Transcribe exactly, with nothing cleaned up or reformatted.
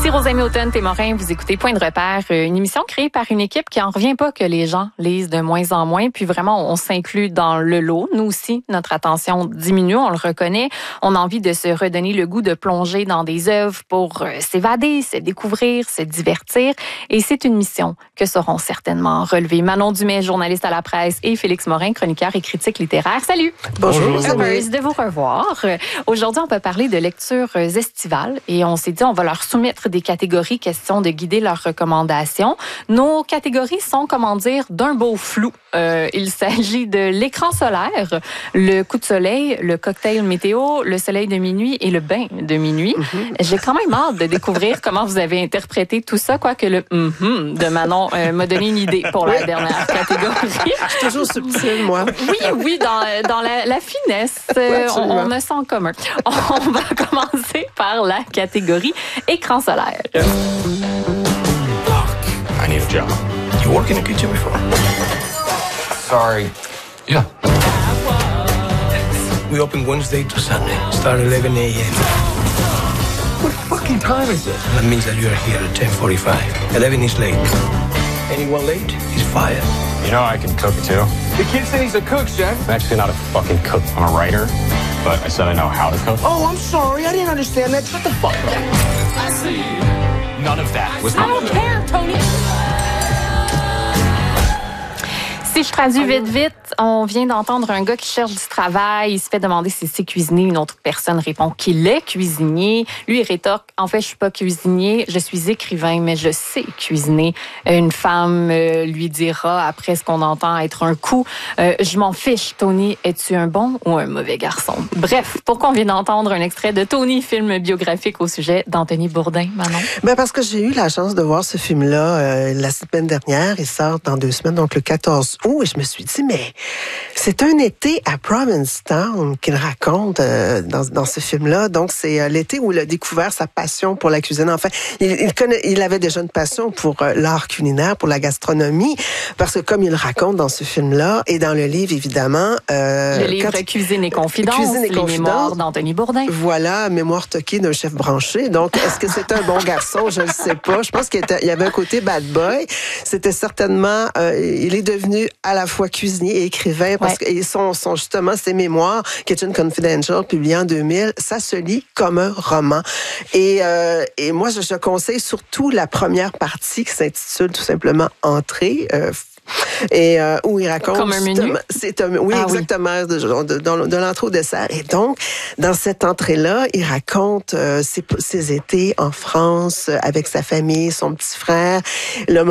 Ici Rosamie Automne-Témorin, vous écoutez Point de repère, une émission créée par une équipe qui en revient pas que les gens lisent de moins en moins, puis vraiment on s'inclut dans le lot. Nous aussi, notre attention diminue, on le reconnaît. On a envie de se redonner le goût de plonger dans des œuvres pour s'évader, se découvrir, se divertir. Et c'est une mission que sauront certainement relever Manon Dumais, journaliste à la presse, et Félix Morin, chroniqueur et critique littéraire. Salut! Bonjour! Heureuse de vous revoir. Aujourd'hui, on peut parler de lectures estivales et on s'est dit on va leur soumettre des catégories, question de guider leurs recommandations. Nos catégories sont, comment dire, d'un beau flou. Euh, il s'agit de l'écran solaire, le coup de soleil, le cocktail météo, le soleil de minuit et le bain de minuit. Mm-hmm. J'ai quand même hâte de découvrir comment vous avez interprété tout ça, quoique le mm-hmm de Manon euh, m'a donné une idée pour la dernière catégorie. Je suis toujours subtile, moi. Oui, oui, dans, dans la, la finesse, euh, on, on a ça en commun. On va commencer par la catégorie écran solaire. I need a job. You work in a kitchen before? Sorry. Yeah. We open Wednesday to Sunday. Start eleven a.m. What fucking time is it? That means that you're here at ten forty-five. eleven is late. Anyone late is fired. You know I can cook too. The kid said he's a cook, chef. I'm actually not a fucking cook. I'm a writer. But I said I know how to cook. Oh, I'm sorry. I didn't understand that. Shut the fuck up. I see. None of that was I don't care, Tony. Si je traduis vite, vite, on vient d'entendre un gars qui cherche du travail. Il se fait demander si c'est cuisiner. Une autre personne répond qu'il est cuisinier. Lui, il rétorque, en fait, je suis pas cuisinier, je suis écrivain, mais je sais cuisiner. Une femme euh, lui dira, après ce qu'on entend être un coup, euh, je m'en fiche, Tony, es-tu un bon ou un mauvais garçon? Bref, pourquoi on vient d'entendre un extrait de Tony, film biographique au sujet d'Anthony Bourdain, Manon? Ben parce que j'ai eu la chance de voir ce film-là euh, la semaine dernière. Il sort dans deux semaines, donc le quatorze août. Et je me suis dit, mais c'est un été à Provincetown qu'il raconte euh, dans, dans ce film-là. Donc, c'est euh, l'été où il a découvert sa passion pour la cuisine. Enfin, il, il, connaît, il avait déjà une passion pour euh, l'art culinaire, pour la gastronomie, parce que comme il raconte dans ce film-là, et dans le livre, évidemment... Euh, le livre quand, Cuisine et Confidence, Cuisine et les Confidence, mémoires d'Anthony Bourdain. Voilà, mémoire toquée d'un chef branché. Donc, est-ce que c'est un bon garçon? Je ne sais pas. Je pense qu'il était, il y avait un côté bad boy. C'était certainement... Euh, il est devenu à la fois cuisinier et écrivain, parce ouais. que son, son, justement, ses mémoires, Kitchen Confidential, publié en deux mille, ça se lit comme un roman. Et, euh, et moi, je, je conseille surtout la première partie qui s'intitule tout simplement Entrée, euh, et euh, où il raconte comme un menu. C'est un, oui, ah, exactement, oui. de, de, de, de l'entrée au dessert. Et donc, dans cette entrée-là, il raconte euh, ses, ses étés en France avec sa famille, son petit frère, le